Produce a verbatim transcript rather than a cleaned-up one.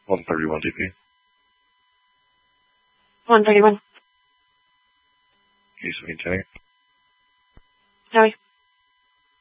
one thirty-one D P. one thirty-one. East maintaining. Howie.